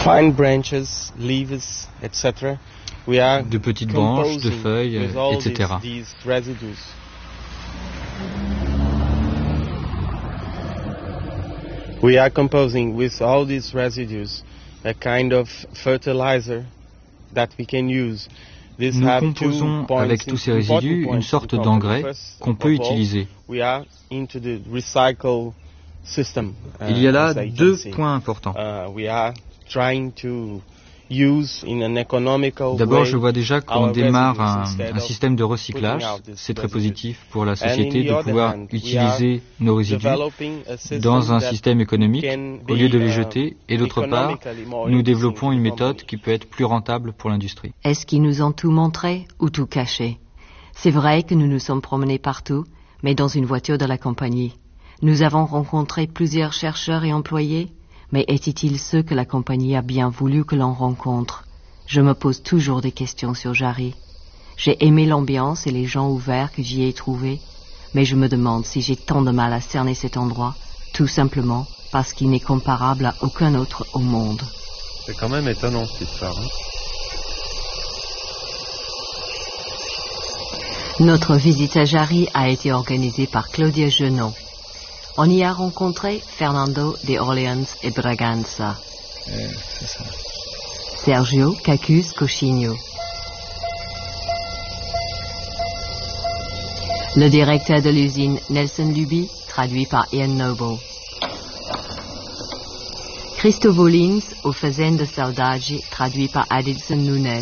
fine branches, leaves, etc. We are de petites branches, de feuilles, etc. These residues. We are composing with all these residues a kind of fertilizer that we can use. Nous composons avec tous ces résidus une sorte d'engrais qu'on peut utiliser. We are into the recycle system. Il y a là deux points importants. We are trying to use in an economical way. D'abord, je vois déjà qu'on démarre un système de recyclage. C'est très positif pour la société de pouvoir utiliser nos résidus dans un système économique au lieu de les jeter. Et d'autre part, nous développons une méthode qui peut être plus rentable pour l'industrie. Est-ce qu'ils nous ont tout montré ou tout caché? C'est vrai que nous nous sommes promenés partout, mais dans une voiture de la compagnie. Nous avons rencontré plusieurs chercheurs et employés, mais étaient-ils ceux que la compagnie a bien voulu que l'on rencontre? Je me pose toujours des questions sur Jarry. J'ai aimé l'ambiance et les gens ouverts que j'y ai trouvés, mais je me demande si j'ai tant de mal à cerner cet endroit, tout simplement parce qu'il n'est comparable à aucun autre au monde. C'est quand même étonnant cette histoire. Notre visite à Jarry a été organisée par Claudia Genot. On y a rencontré Fernando de Orleans et Braganza, c'est ça. Sergio Cacus Cochigno, le directeur de l'usine Nelson Luby, traduit par Ian Noble, Cristovo Lins aux Fazende Saudade, traduit par Adilson Nunes.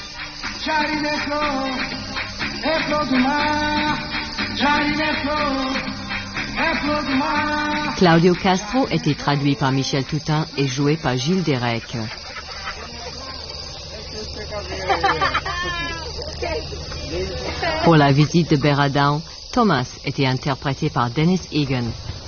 Claudio Castro était traduit par Michel Toutain et joué par Gilles Derek. Pour la visite de Berradown, Thomas était interprété par Dennis Egan.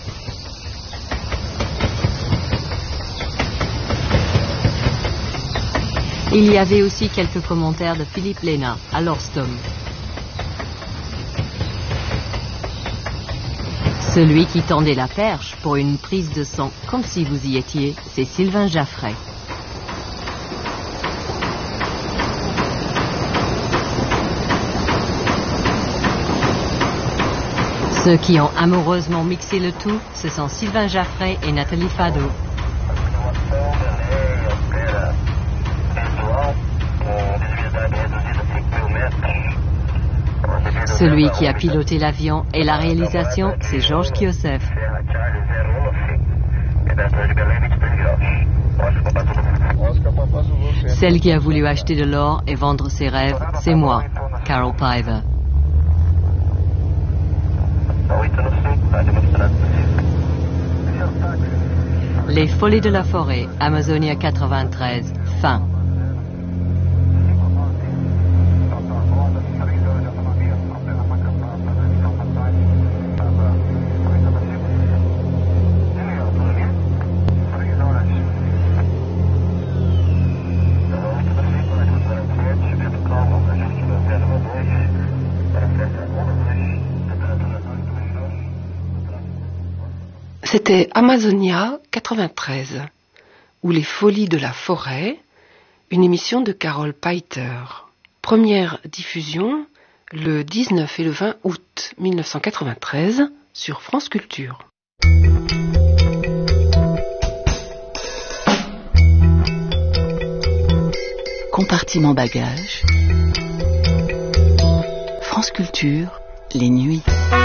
Il y avait aussi quelques commentaires de Philippe Léna à l'Orstom. Celui qui tendait la perche pour une prise de son comme si vous y étiez, c'est Sylvain Jaffray. Ceux qui ont amoureusement mixé le tout, ce sont Sylvain Jaffray et Nathalie Fado. Celui qui a piloté l'avion et la réalisation, c'est Georges Kiosef. Celle qui a voulu acheter de l'or et vendre ses rêves, c'est moi, Carol Piver. Les Folies de la Forêt, Amazonia 93, fin. C'était Amazonia 93, ou Les Folies de la Forêt, une émission de Carol Peiter. Première diffusion le 19 et le 20 août 1993 sur France Culture. Compartiment bagage. France Culture, les nuits.